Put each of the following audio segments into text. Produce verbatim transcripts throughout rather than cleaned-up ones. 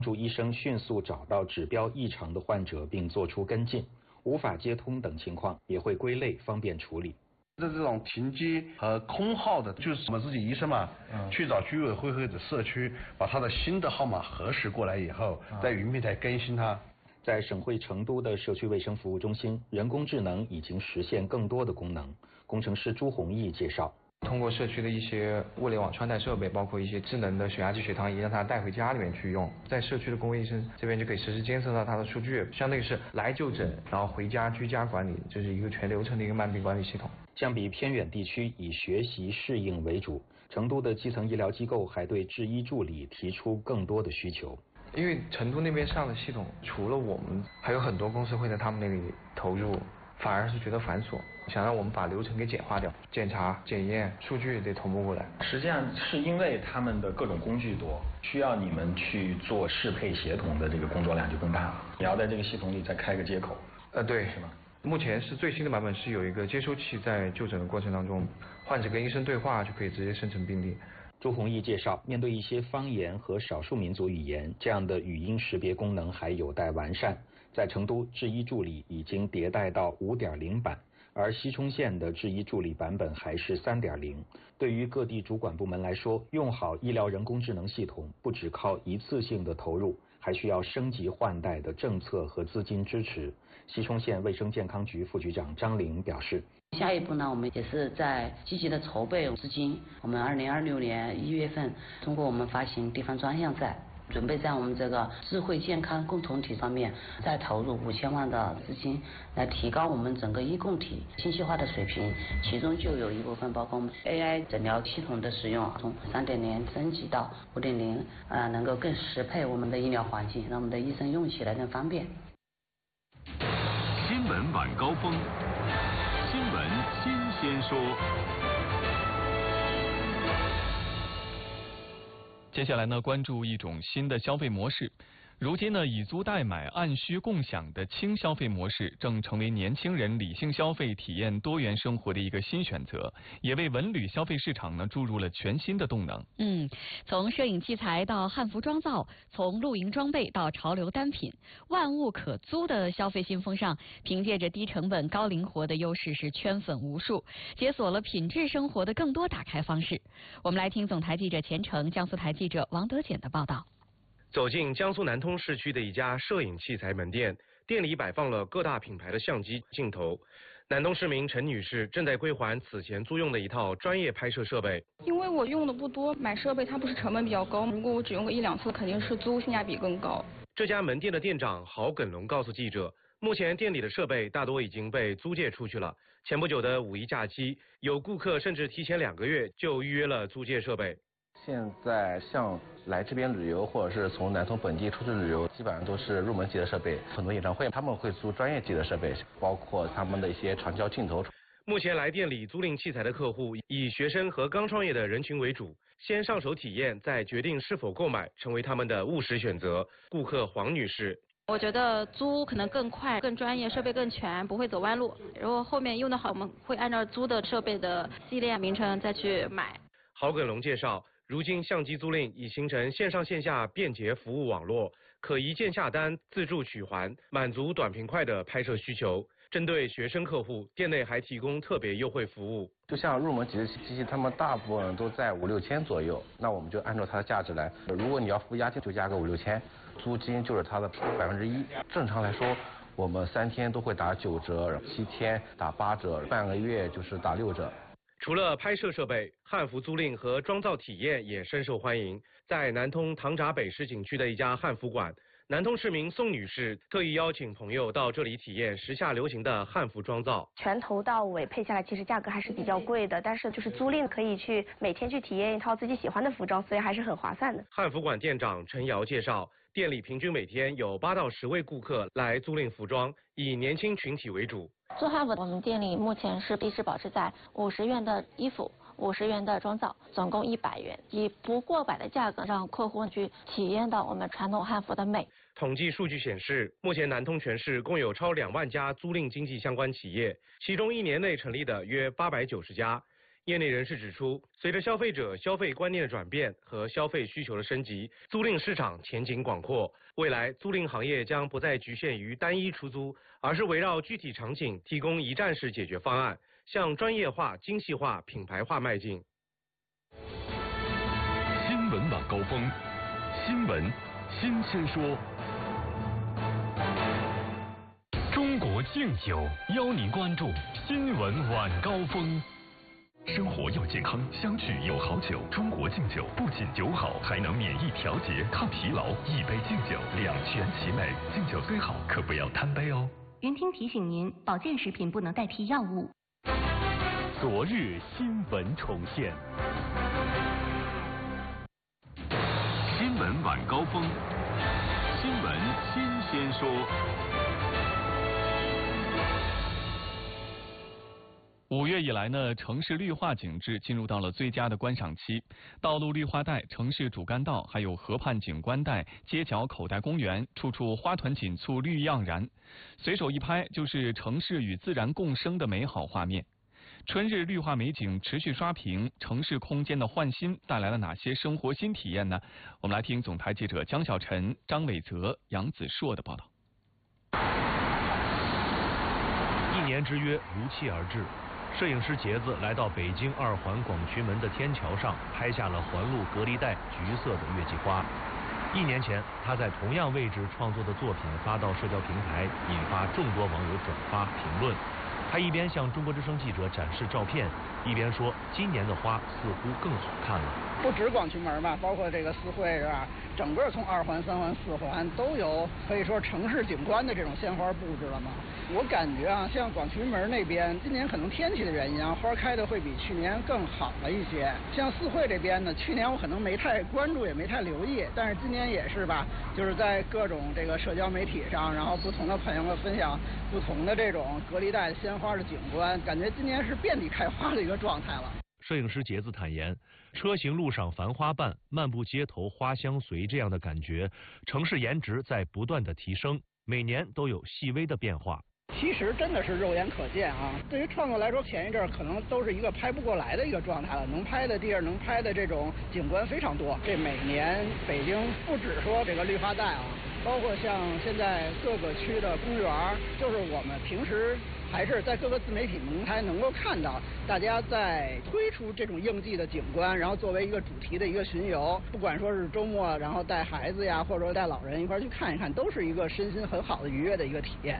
助医生迅速找到指标异常的患者并做出跟进，无法接通等情况也会归类方便处理。 这这种停机和空号的，就是我们自己医生嘛，嗯、去找居委会或者社区，把他的新的号码核实过来以后，嗯、在云平台更新它。 在省会成都的社区卫生服务中心，人工智能已经实现更多的功能。工程师朱宏毅介绍。 通过社区的一些物联网穿戴设备，包括一些智能的血压计、血糖仪，让他带回家里面去用。在社区的公卫医生这边就可以实时监测到他的数据，相当于是来就诊，然后回家居家管理，这是一个全流程的一个慢病管理系统。 相比偏远地区以学习适应为主，成都的基层医疗机构还对制医助理提出更多的需求。 因为成都那边上的系统，除了我们，还有很多公司会在他们那里投入，反而是觉得繁琐，想让我们把流程给简化掉，检查、检验、数据得同步过来。 实际上是因为他们的各种工具多，需要你们去做适配协同的这个工作量就更大了。你要在这个系统里再开个接口， 呃，对， 是吗？ 目前是最新的版本是有一个接收器，在就诊的过程当中，患者跟医生对话就可以直接生成病历。 朱宏毅介绍，面对一些方言和少数民族语言，这样的语音识别功能还有待完善。在成都，制医助理已经迭代到 五点零 版，而西充县的制医助理版本还是 三点零。对于各地主管部门来说，用好医疗人工智能系统，不只靠一次性的投入，还需要升级换代的政策和资金支持。西充县卫生健康局副局长张玲表示， 下一步呢，我们也是在积极的筹备资金。我们二零二六年一月份，通过我们发行地方专项债，准备在我们这个智慧健康共同体上面再投入五千万的资金，来提高我们整个医共体信息化的水平。其中就有一部分包括我们 A I 诊疗系统的使用，从 三点零 升级到 五点零， 呃，能够更适配我们的医疗环境，让我们的医生用起来更方便。 新闻晚高峰，新闻新鲜说。 接下来呢，关注一种新的消费模式。如今呢，以租代买、按需共享的轻消费模式，正成为年轻人理性消费、体验多元生活的一个新选择，也为文旅消费市场呢注入了全新的动能。 嗯，从摄影器材到汉服妆造，从露营装备到潮流单品，万物可租的消费新风尚，凭借着低成本、高灵活的优势，是圈粉无数，解锁了品质生活的更多打开方式。我们来听总台记者钱程、江苏台记者王德简的报道。 走进江苏南通市区的一家摄影器材门店，店里摆放了各大品牌的相机镜头。南通市民陈女士正在归还此前租用的一套专业拍摄设备。 因为我用的不多，买设备它不是成本比较高，如果我只用个一两次，肯定是租性价比更高。 这家门店的店长郝耿龙告诉记者，目前店里的设备大多已经被租借出去了。前不久的五一假期，有顾客甚至提前两个月就预约了租借设备。 现在像来这边旅游，或者是从南通本地出去旅游，基本上都是入门级的设备。很多演唱会他们会租专业级的设备，包括他们的一些长焦镜头。 目前来店里租赁器材的客户以学生和刚创业的人群为主，先上手体验，再决定是否购买，成为他们的务实选择。顾客黄女士。 我觉得租可能更快、更专业，设备更全，不会走弯路。如果后面用得好，我们会按照租的设备的系列名称再去买。 郝耿龙介绍，如今相机租赁已形成线上线下便捷服务网络，可一键下单、自助取还，满足短平快的拍摄需求。针对学生客户，店内还提供特别优惠服务。 就像入门级的机器，他们大部分都在五六千左右，那我们就按照它的价值来。如果你要付押金，就加个五六千，租金就是它的百分之一。正常来说，我们三天都会打九折，七天打八折，半个月就是打六折。 除了拍摄设备，汉服租赁和妆造体验也深受欢迎。在南通唐闸北市景区的一家汉服馆，南通市民宋女士特意邀请朋友到这里体验时下流行的汉服妆造。 全头到尾配下来，其实价格还是比较贵的，但是就是租赁可以去每天去体验一套自己喜欢的服装，所以还是很划算的。 汉服馆店长陈瑶介绍，店里平均每天有八到十位顾客来租赁服装，以年轻群体为主。 做汉服，我们店里目前是一直保持在五十元的衣服、五十元的妆造，总共一百元，以不过百的价格让客户去体验到我们传统汉服的美。 统计数据显示，目前南通全市共有超两万家租赁经济相关企业，其中一年内成立的约八百九十家。 业内人士指出，随着消费者消费观念的转变和消费需求的升级，租赁市场前景广阔。未来租赁行业将不再局限于单一出租，而是围绕具体场景提供一站式解决方案，向专业化、精细化、品牌化迈进。 新闻晚高峰，新闻新鲜说。中国敬酒邀您关注新闻晚高峰。生活要健康，相聚有好酒。中国敬酒不仅酒好，还能免疫调节、抗疲劳。一杯敬酒，两全其美。敬酒最好，可不要贪杯哦。 云听提醒您，保健食品不能代替药物。 昨日新闻重现。新闻晚高峰，新闻新鲜说。 五月以来呢，城市绿化景致进入到了最佳的观赏期，道路绿化带、城市主干道，还有河畔景观带、街角口袋公园，处处花团锦簇，绿盎然，随手一拍就是城市与自然共生的美好画面。春日绿化美景持续刷屏，城市空间的焕新带来了哪些生活新体验呢？我们来听总台记者江小晨、张伟泽、杨子硕的报道。 一年之约如期而至。摄影师杰子来到北京二环广渠门的天桥上，拍下了环路隔离带橘色的月季花。一年前，他在同样位置创作的作品发到社交平台，引发众多网友转发评论。他一边向中国之声记者展示照片，一边说：“今年的花似乎更好看了。” 不止广渠门吧，包括这个四惠是吧？整个从二环、三环、四环都有可以说城市景观的这种鲜花布置了嘛。我感觉啊，像广渠门那边，今年可能天气的原因啊，花开的会比去年更好了一些。像四惠这边呢，去年我可能没太关注，也没太留意，但是今年也是吧，就是在各种这个社交媒体上，然后不同的朋友们分享不同的这种隔离带鲜花的景观，感觉今年是遍地开花的一个状态了。 摄影师杰子坦言，车行路上繁花瓣，漫步街头花香随这样的感觉，城市颜值在不断的提升，每年都有细微的变化。 其实真的是肉眼可见啊！对于创作来说，前一阵可能都是一个拍不过来的一个状态了，能拍的地儿、能拍的这种景观非常多。这每年北京不只说这个绿化带啊，包括像现在各个区的公园，就是我们平时还是在各个自媒体平台能够看到，大家在推出这种应季的景观，然后作为一个主题的一个巡游，不管说是周末，然后带孩子呀，或者说带老人一块去看一看，都是一个身心很好的愉悦的一个体验。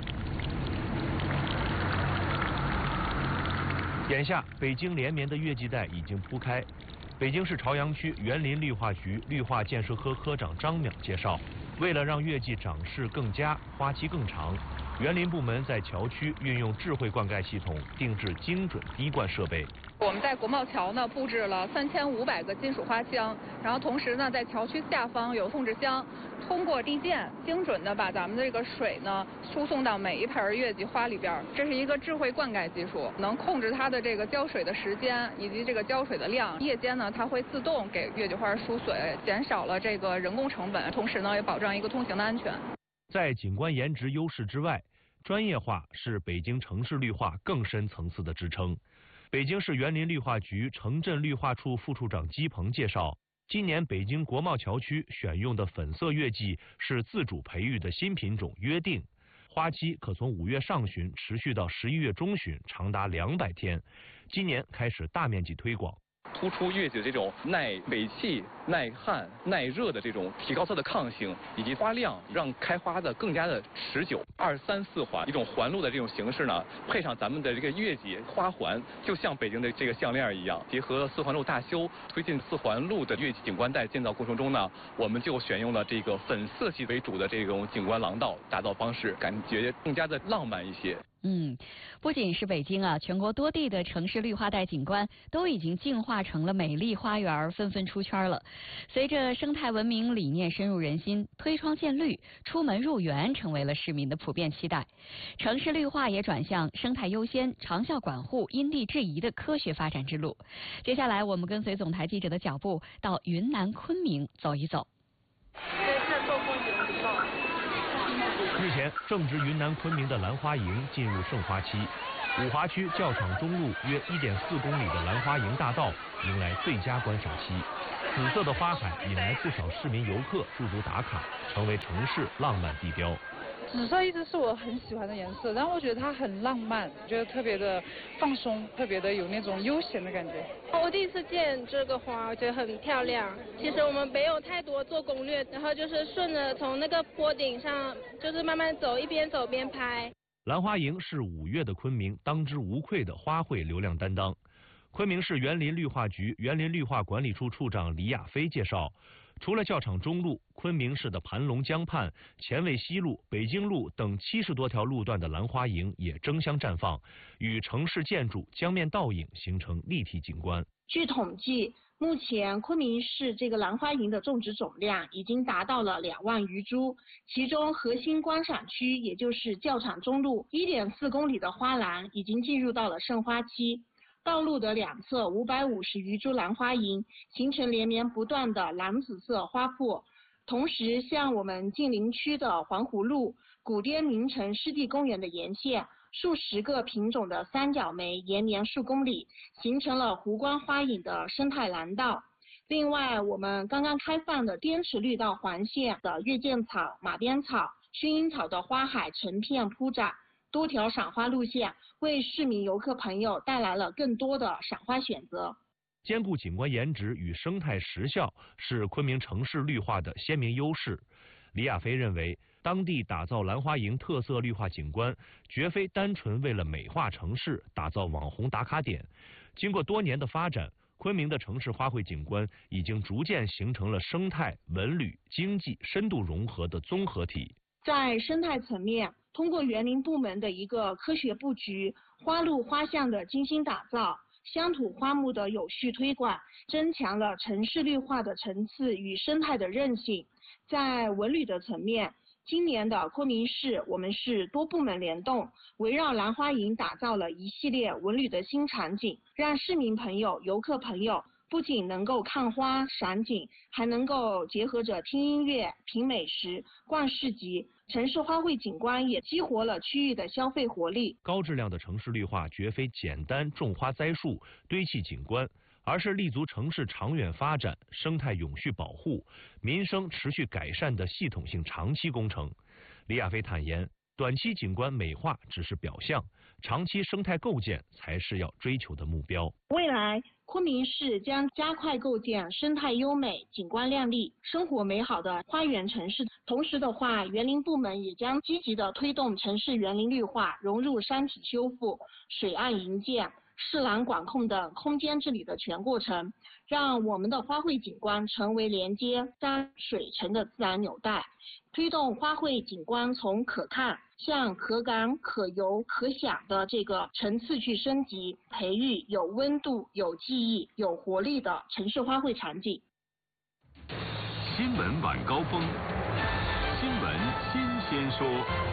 眼下，北京连绵的月季带已经铺开。北京市朝阳区园林绿化局绿化建设科科长张淼介绍，为了让月季长势更佳、花期更长，园林部门在桥区运用智慧灌溉系统，定制精准滴灌设备。 我们在国贸桥呢布置了三千五百个金属花箱，然后同时呢在桥区下方有控制箱，通过地涧精准的把咱们的这个水呢输送到每一盆月季花里边。这是一个智慧灌溉技术，能控制它的这个浇水的时间以及这个浇水的量。夜间呢它会自动给月季花输水，减少了这个人工成本，同时呢也保障一个通行的安全。 在景观颜值优势之外，专业化是北京城市绿化更深层次的支撑。北京市园林绿化局城镇绿化处副处长姬鹏介绍，今年北京国贸桥区选用的粉色月季是自主培育的新品种约定，花期可从五月上旬持续到十一月中旬，长达两百天。今年开始大面积推广。 突出月季的这种耐尾气、耐旱、耐热的这种，提高它的抗性以及花量，让开花的更加的持久。二三四环一种环路的这种形式呢，配上咱们的这个月季花环，就像北京的这个项链一样。结合四环路大修，推进四环路的月季景观带建造过程中呢，我们就选用了这个粉色系为主的这种景观廊道打造方式，感觉更加的浪漫一些。 嗯，不仅是北京啊，全国多地的城市绿化带景观都已经进化成了美丽花园，纷纷出圈了。随着生态文明理念深入人心，推窗见绿、出门入园成为了市民的普遍期待。城市绿化也转向生态优先、长效管护、因地制宜的科学发展之路。接下来，我们跟随总台记者的脚步，到云南昆明走一走。 日前，正值云南昆明的兰花楹进入盛花期， 五华区教场中路约 一点四公里的兰花楹大道迎来最佳观赏期，紫色的花海引来不少市民游客驻足打卡，成为城市浪漫地标。 紫色一直是我很喜欢的颜色，然后我觉得它很浪漫，觉得特别的放松，特别的有那种悠闲的感觉。 我第一次见这个花，我觉得很漂亮。其实我们没有太多做攻略，然后就是顺着从那个坡顶上，就是慢慢走，一边走边拍。 兰花楹是五月的昆明当之无愧的花卉流量担当。昆明市园林绿化局园林绿化管理处处长李亚飞介绍，除了教场中路，昆明市的盘龙江畔、前卫西路、北京路等七十多条路段的兰花楹也争相绽放，与城市建筑江面倒影，形成立体景观。 据统计，目前昆明市这个兰花楹的种植总量已经达到了两万余株，其中核心观赏区，也就是教场中路 一点四公里的花栏已经进入到了盛花期。道路的两侧五百五十余株兰花楹形成连绵不断的蓝紫色花圃，同时像我们近邻区的环湖路、古滇名城湿地公园的沿线，数十个品种的三角梅延绵数公里，形成了湖光花影的生态蓝道。另外，我们刚刚开放的滇池绿道环线的月见草、马鞭草、薰衣草的花海成片铺展，多条赏花路线为市民游客朋友带来了更多的赏花选择。 兼顾景观颜值与生态实效是昆明城市绿化的鲜明优势。李亚飞认为，当地打造兰花楹特色绿化景观，绝非单纯为了美化城市、打造网红打卡点。经过多年的发展，昆明的城市花卉景观已经逐渐形成了生态、文旅、经济深度融合的综合体。 在生态层面，通过园林部门的一个科学布局，花路花巷的精心打造，乡土花木的有序推广，增强了城市绿化的层次与生态的韧性。在文旅的层面，今年的昆明市我们是多部门联动，围绕兰花楹打造了一系列文旅的新场景，让市民朋友、游客朋友不仅能够看花赏景，还能够结合着听音乐、品美食、逛市集。城市花卉景观也激活了区域的消费活力。 高质量的城市绿化绝非简单种花栽树、堆砌景观，而是立足城市长远发展、生态永续保护、民生持续改善的系统性长期工程。李亚飞坦言，短期景观美化只是表象，长期生态构建才是要追求的目标。 未来，昆明市将加快构建生态优美、景观亮丽、生活美好的花园城市。同时的话，园林部门也将积极的推动城市园林绿化融入山体修复、水岸营建、市栏管控等空间治理的全过程，让我们的花卉景观成为连接山水城的自然纽带，推动花卉景观从可看向可感、可游、可想的这个层次去升级，培育有温度、有记忆、有活力的城市花卉场景。 新闻晚高峰，新闻新鲜说。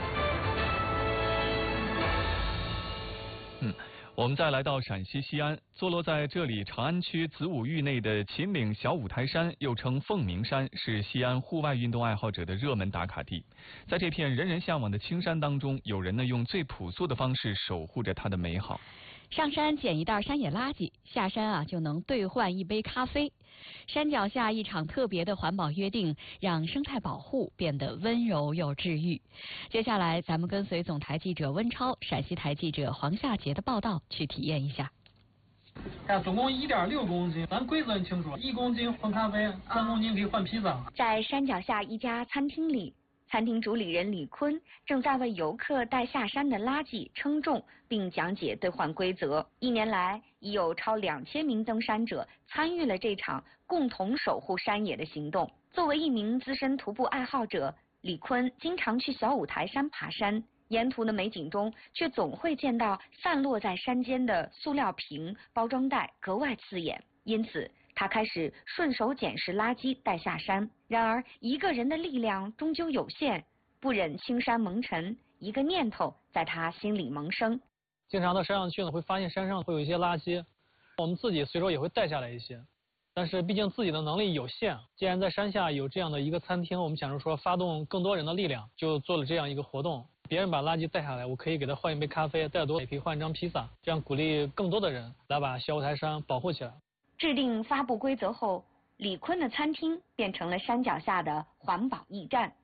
嗯。我们再来到陕西西安，坐落在这里长安区子午峪内的秦岭小五台山，又称凤鸣山，是西安户外运动爱好者的热门打卡地。在这片人人向往的青山当中，有人呢用最朴素的方式守护着它的美好。 上山捡一袋山野垃圾，下山啊就能兑换一杯咖啡。山脚下一场特别的环保约定，让生态保护变得温柔又治愈。接下来，咱们跟随总台记者温超、陕西台记者黄夏杰的报道，去体验一下。 看，总共一点六公斤，咱规则很清楚，一公斤换咖啡，三公斤可以换披萨。 在山脚下一家餐厅里，餐厅主理人李坤正在为游客带下山的垃圾称重，并讲解兑换规则。一年来，已有超两千名登山者参与了这场共同守护山野的行动。作为一名资深徒步爱好者，李坤经常去小五台山爬山，沿途的美景中却总会见到散落在山间的塑料瓶、包装袋，格外刺眼。因此，他开始顺手捡拾垃圾带下山。然而，一个人的力量终究有限，不忍青山蒙尘，一个念头在他心里萌生。 经常到山上去呢，会发现山上会有一些垃圾，我们自己随手也会带下来一些。但是毕竟自己的能力有限，既然在山下有这样的一个餐厅，我们想着说发动更多人的力量，就做了这样一个活动。 别人把垃圾带下来，我可以给他换一杯咖啡，再多也可以换一张披萨，这样鼓励更多的人来把小五台山保护起来。 制定发布规则后，李坤的餐厅变成了山脚下的环保驿站。